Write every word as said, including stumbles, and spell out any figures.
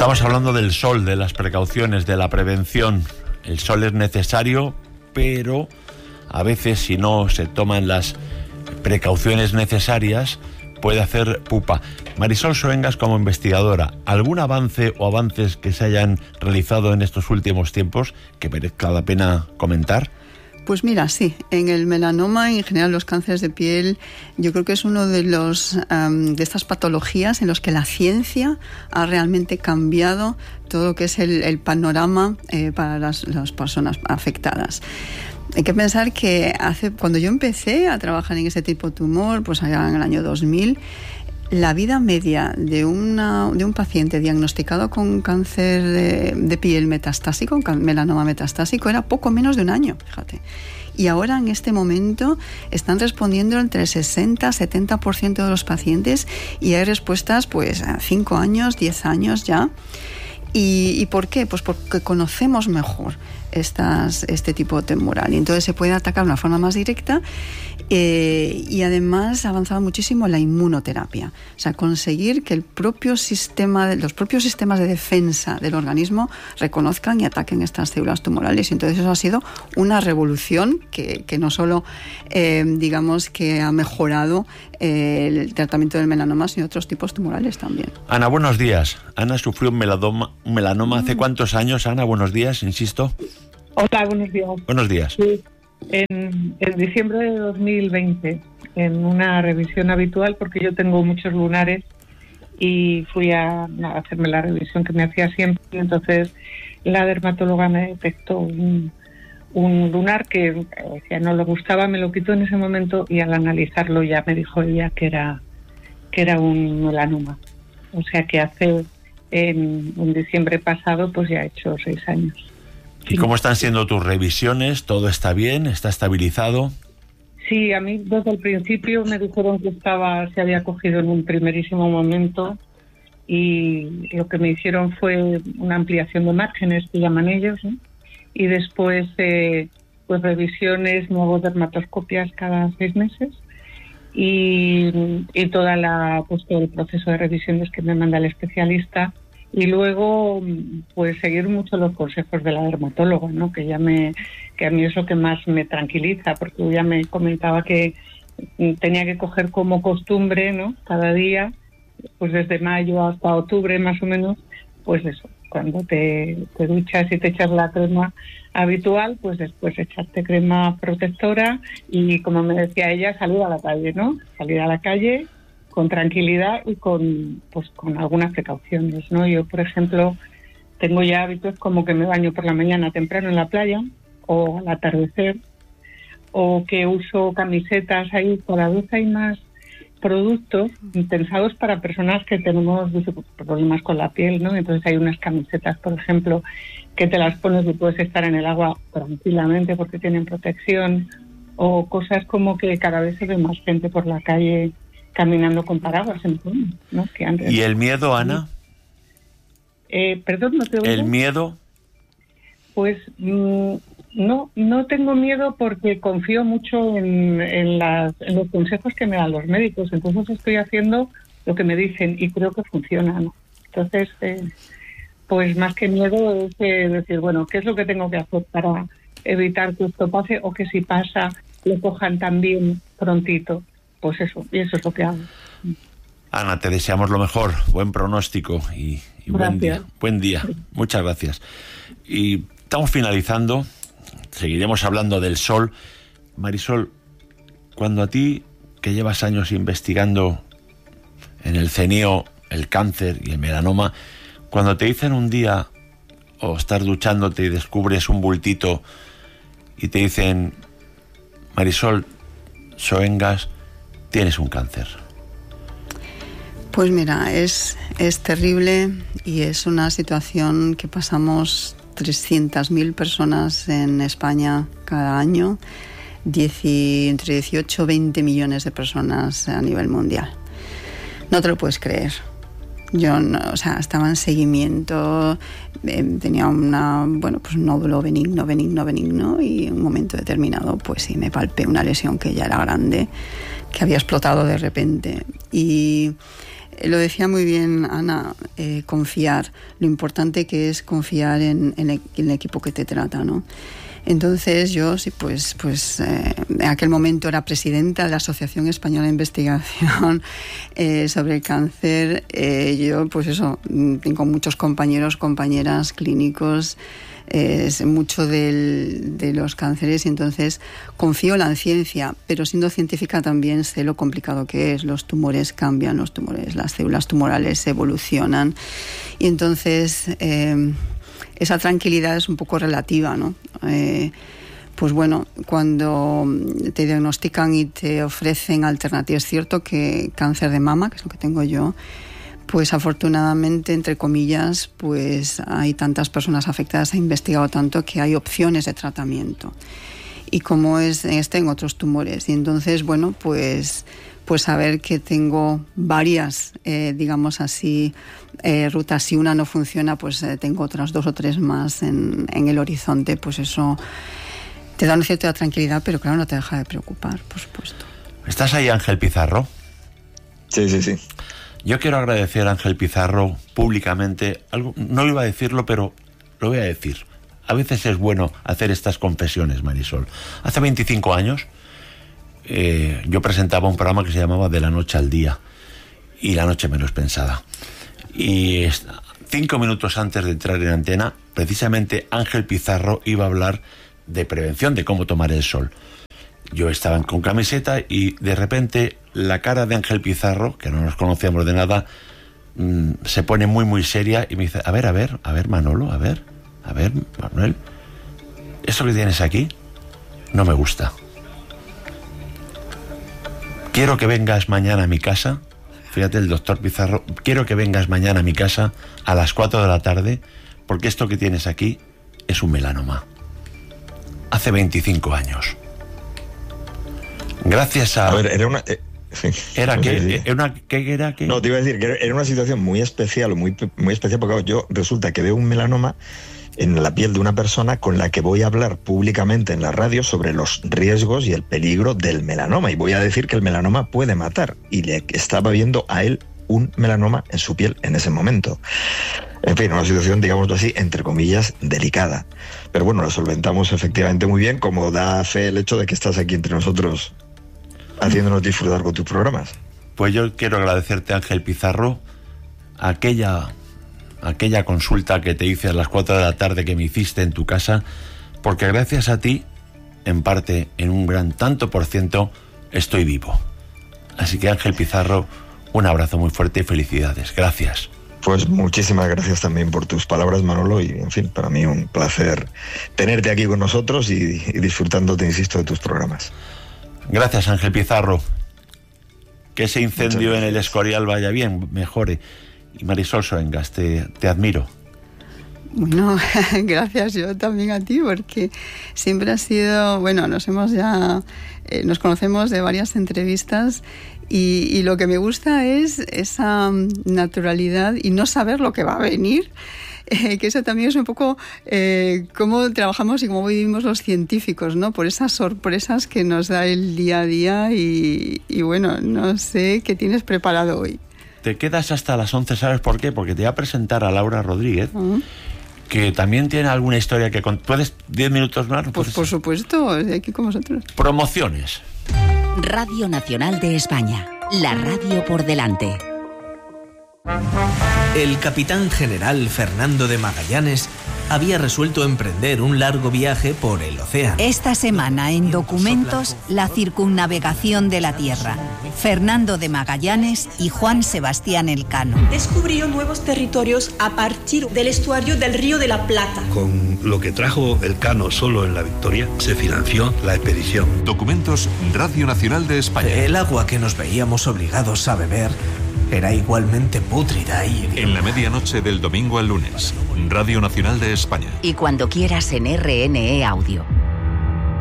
Estamos hablando del sol, de las precauciones, de la prevención. El sol es necesario, pero a veces si no se toman las precauciones necesarias puede hacer pupa. Marisol Soengas, como investigadora, ¿algún avance o avances que se hayan realizado en estos últimos tiempos que merezca la pena comentar? Pues mira, sí, en el melanoma y en general los cánceres de piel, yo creo que es uno de los um, de estas patologías en los que la ciencia ha realmente cambiado todo lo que es el, el panorama eh, para las, las personas afectadas. Hay que pensar que hace cuando yo empecé a trabajar en ese tipo de tumor, pues allá en el año dos mil, la vida media de, una, de un paciente diagnosticado con cáncer de, de piel metastásico, melanoma metastásico, era poco menos de un año, fíjate. Y ahora en este momento están respondiendo entre el sesenta a setenta por ciento de los pacientes y hay respuestas pues a cinco años, diez años ya. ¿Y, ¿Y por qué? Pues porque conocemos mejor estas, este tipo de tumoral y entonces se puede atacar de una forma más directa eh, y además ha avanzado muchísimo la inmunoterapia, o sea, conseguir que el propio sistema, los propios sistemas de defensa del organismo reconozcan y ataquen estas células tumorales y entonces eso ha sido una revolución que, que no solo eh, digamos que ha mejorado eh, el tratamiento del melanoma sino otros tipos tumorales también. Ana, buenos días. Ana sufrió un melanoma, un melanoma hace cuántos años, Ana, buenos días, insisto. Hola, buenos días. Buenos días. Sí, en, en diciembre de dos mil veinte, en una revisión habitual, porque yo tengo muchos lunares y fui a, a hacerme la revisión que me hacía siempre, y entonces la dermatóloga me detectó un, un lunar que ya no le gustaba, me lo quitó en ese momento y al analizarlo ya me dijo ella que era, que era un melanoma. O sea que hace, en, en diciembre pasado, pues ya he hecho seis años. ¿Y cómo están siendo tus revisiones? ¿Todo está bien? ¿Está estabilizado? Sí, a mí desde el principio me dijeron que estaba, se había cogido en un primerísimo momento y lo que me hicieron fue una ampliación de márgenes, que llaman ellos, ¿no? Y después eh, pues revisiones, nuevos dermatoscopias cada seis meses y, y toda la, pues todo el proceso de revisiones que me manda el especialista. Y luego, pues seguir mucho los consejos de la dermatóloga, ¿no? Que ya me, que a mí es lo que más me tranquiliza, porque ella me comentaba que tenía que coger como costumbre, ¿no? Cada día, pues desde mayo hasta octubre más o menos, pues eso, cuando te, te duchas y te echas la crema habitual, pues después echarte crema protectora y, como me decía ella, salir a la calle, ¿no? Salir a la calle con tranquilidad y con pues con algunas precauciones, ¿no? Yo, por ejemplo, tengo ya hábitos como que me baño por la mañana temprano en la playa o al atardecer, o que uso camisetas ahí. Cada vez hay más productos pensados para personas que tenemos problemas con la piel, ¿no? Entonces hay unas camisetas, por ejemplo, que te las pones y puedes estar en el agua tranquilamente porque tienen protección, o cosas como que cada vez se ve más gente por la calle caminando con paraguas, ¿no? Que antes... ¿Y el miedo, Ana? Eh, perdón, no te oigo. ¿El miedo? Pues mmm, no, no tengo miedo porque confío mucho en, en, las, en los consejos que me dan los médicos. Entonces estoy haciendo lo que me dicen y creo que funciona, ¿no? Entonces, eh, pues más que miedo es eh, decir, bueno, ¿qué es lo que tengo que hacer para evitar que esto pase o que si pasa lo cojan también prontito? Pues eso, y eso es lo que hago. Ana, te deseamos lo mejor, buen pronóstico y, y buen día. Buen día, muchas gracias. Y estamos finalizando, seguiremos hablando del sol. Marisol, cuando a ti, que llevas años investigando en el C E N I O el cáncer y el melanoma, cuando te dicen un día, o estás duchándote y descubres un bultito y te dicen, Marisol Soengas, tienes un cáncer. Pues mira, es, es terrible y es una situación que pasamos trescientas mil personas en España cada año, diez, entre dieciocho y veinte millones de personas a nivel mundial. No te lo puedes creer. Yo, no, o sea, estaba en seguimiento, eh, tenía una, bueno, pues un nódulo benigno, benigno, benigno, y en un momento determinado, pues sí, me palpé una lesión que ya era grande, que había explotado de repente. Y lo decía muy bien Ana, eh, confiar, lo importante que es confiar en, en, el, en el equipo que te trata, ¿no? Entonces yo sí, pues, pues eh, en aquel momento era presidenta de la Asociación Española de Investigación eh, sobre el Cáncer. Eh, yo, pues eso, tengo muchos compañeros, compañeras clínicos, eh, sé mucho del, de los cánceres, y entonces confío en la ciencia, pero siendo científica también sé lo complicado que es. Los tumores cambian, los tumores, las células tumorales evolucionan, y entonces Eh, esa tranquilidad es un poco relativa, ¿no? Eh, pues bueno, cuando te diagnostican y te ofrecen alternativas, es cierto que cáncer de mama, que es lo que tengo yo, pues afortunadamente, entre comillas, pues hay tantas personas afectadas, ha investigado tanto que hay opciones de tratamiento. Y como es este en otros tumores. Y entonces, bueno, pues... pues saber que tengo varias, eh, digamos así, eh, rutas. Si una no funciona, pues eh, tengo otras dos o tres más en, en el horizonte. Pues eso te da una cierta tranquilidad, pero claro, no te deja de preocupar, por supuesto. ¿Estás ahí, Ángel Pizarro? Sí, sí, sí. Yo quiero agradecer a Ángel Pizarro públicamente, algo, no iba a decirlo, pero lo voy a decir. A veces es bueno hacer estas confesiones, Marisol. Hace veinticinco años... Eh, yo presentaba un programa que se llamaba De la noche al día, y la noche menos pensada, y cinco minutos antes de entrar en antena, precisamente Ángel Pizarro iba a hablar de prevención, de cómo tomar el sol. Yo estaba con camiseta y de repente la cara de Ángel Pizarro, que no nos conocíamos de nada, mmm, se pone muy muy seria y me dice: a ver, a ver, a ver Manolo, a ver, a ver Manuel, ¿esto que tienes aquí no me gusta? Quiero que vengas mañana a mi casa, fíjate, el doctor Pizarro, quiero que vengas mañana a mi casa a las cuatro de la tarde, porque esto que tienes aquí es un melanoma. Hace veinticinco años. Gracias a... A ver, era una... Eh, sí. ¿Era sí, qué? sí. ¿Era una, qué era qué? No, te iba a decir que era una situación muy especial, muy, muy especial, porque yo resulta que veo un melanoma en la piel de una persona con la que voy a hablar públicamente en la radio sobre los riesgos y el peligro del melanoma, y voy a decir que el melanoma puede matar, y le estaba viendo a él un melanoma en su piel en ese momento. En fin, una situación, digámoslo así, entre comillas, delicada. Pero bueno, lo solventamos efectivamente muy bien, como da fe el hecho de que estás aquí entre nosotros haciéndonos disfrutar con tus programas. Pues yo quiero agradecerte, Ángel Pizarro, aquella... aquella consulta que te hice a las cuatro de la tarde que me hiciste en tu casa, porque gracias a ti, en parte, en un gran tanto por ciento, estoy vivo. Así que, Ángel Pizarro, un abrazo muy fuerte y felicidades. Gracias. Pues muchísimas gracias también por tus palabras, Manolo, y en fin, para mí un placer tenerte aquí con nosotros y, y disfrutando, te insisto, de tus programas. Gracias, Ángel Pizarro. Que ese incendio en el Escorial vaya bien, mejore. Y Marisol Soengas, te, te admiro. Bueno, gracias yo también a ti, porque siempre ha sido, bueno, nos hemos ya, eh, nos conocemos de varias entrevistas, y, y lo que me gusta es esa naturalidad y no saber lo que va a venir, eh, que eso también es un poco eh, cómo trabajamos y cómo vivimos los científicos, ¿no? Por esas sorpresas que nos da el día a día, y, y bueno, no sé qué tienes preparado hoy. Te quedas hasta las once, ¿sabes por qué? Porque te voy a presentar a Laura Rodríguez, uh-huh. que también tiene alguna historia que... Cont- ¿Puedes diez minutos más? Pues por supuesto, estoy aquí con vosotros. Promociones. Radio Nacional de España, la radio por delante. El capitán general Fernando de Magallanes había resuelto emprender un largo viaje por el océano. Esta semana en Documentos, la circunnavegación de la Tierra. Fernando de Magallanes y Juan Sebastián Elcano. Descubrió nuevos territorios a partir del estuario del Río de la Plata. Con lo que trajo Elcano solo en la Victoria, se financió la expedición. Documentos, Radio Nacional de España. El agua que nos veíamos obligados a beber era igualmente pútrida y... En la medianoche del domingo al lunes, Radio Nacional de España. Y cuando quieras en R N E Audio.